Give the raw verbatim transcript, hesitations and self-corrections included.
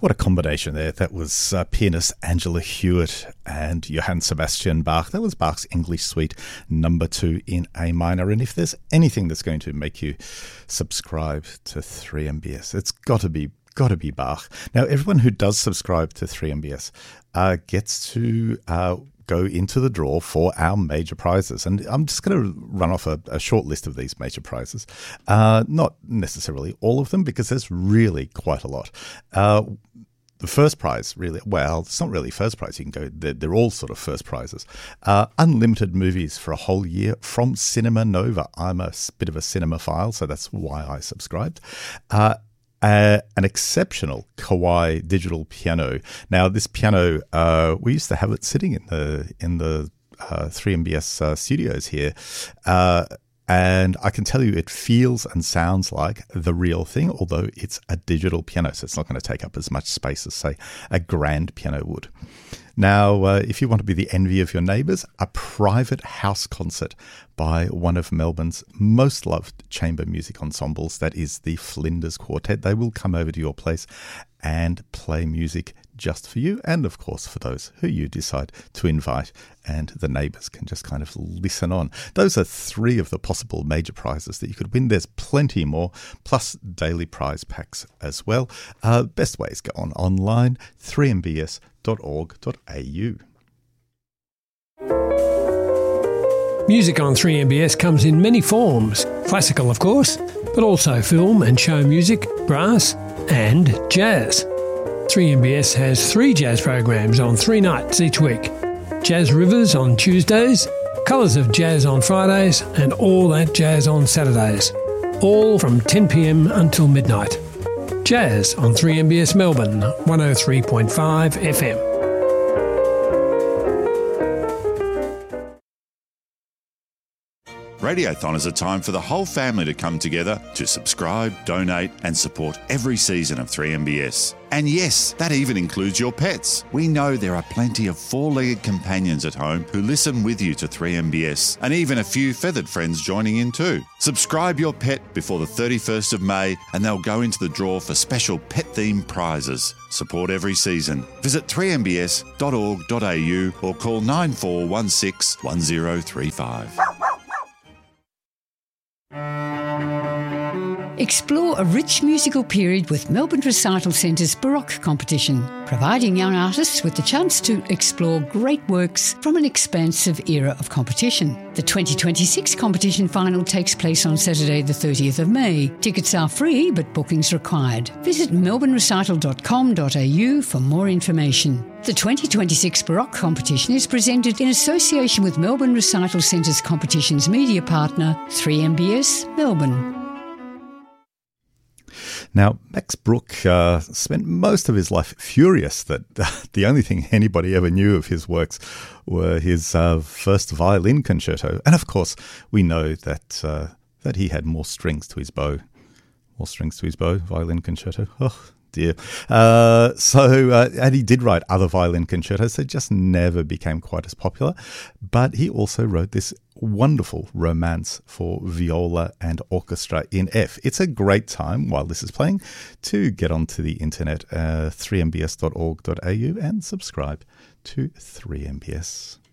What a combination there. That was uh, pianist Angela Hewitt and Johann Sebastian Bach. That was Bach's English Suite number two in A minor. And if there's anything that's going to make you subscribe to three M B S, it's got to be got to be Bach. Now, everyone who does subscribe to three M B S uh, gets to uh, go into the draw for our major prizes. And I'm just going to run off a, a short list of these major prizes. Uh, not necessarily all of them, because there's really quite a lot. Uh, the first prize, really, well, it's not really first prize. You can go, they're, they're all sort of first prizes. Uh, unlimited movies for a whole year from Cinema Nova. I'm a bit of a cinemaphile, so that's why I subscribed. Uh, Uh, an exceptional Kawai digital piano. Now, this piano, uh, we used to have it sitting in the in the uh, three M B S uh, studios here, uh, and I can tell you it feels and sounds like the real thing, although it's a digital piano, so it's not going to take up as much space as, say, a grand piano would. Now, uh, if you want to be the envy of your neighbours, a private house concert by one of Melbourne's most loved chamber music ensembles, that is the Flinders Quartet. They will come over to your place and play music just for you, and of course for those who you decide to invite, and the neighbours can just kind of listen on. Those are three of the possible major prizes that you could win. There's plenty more, plus daily prize packs as well. Uh, best ways, go on online, three m b s dot org dot a u. Music on three M B S comes in many forms. Classical, of course, but also film and show music, brass and jazz. three M B S has three jazz programs on three nights each week. Jazz Rivers on Tuesdays, Colours of Jazz on Fridays, and All That Jazz on Saturdays. All from ten p m until midnight. Jazz on three M B S Melbourne, one oh three point five F M. Radiothon is a time for the whole family to come together to subscribe, donate and support every season of three M B S. And yes, that even includes your pets. We know there are plenty of four-legged companions at home who listen with you to three M B S, and even a few feathered friends joining in too. Subscribe your pet before the thirty-first of May and they'll go into the draw for special pet-themed prizes. Support every season. Visit three m b s dot org dot a u or call nine four one six one zero three five. Explore a rich musical period with Melbourne Recital Centre's Baroque competition, providing young artists with the chance to explore great works from an expansive era of competition. The twenty twenty-six competition final takes place on Saturday the thirtieth of May. Tickets are free, but bookings required. Visit melbourne recital dot com dot a u for more information. The twenty twenty-six Baroque competition is presented in association with Melbourne Recital Centre's competition's media partner, three M B S Melbourne. Now, Max Bruch uh, spent most of his life furious that uh, the only thing anybody ever knew of his works were his uh, first violin concerto. And of course, we know that uh, that he had more strings to his bow. More strings to his bow, violin concerto. Oh, dear. Uh, so, uh, and he did write other violin concertos. They just never became quite as popular. But he also wrote this wonderful romance for viola and orchestra in F. It's a great time while this is playing to get onto the internet, uh, three m b s dot org dot a u, and subscribe to three M B S.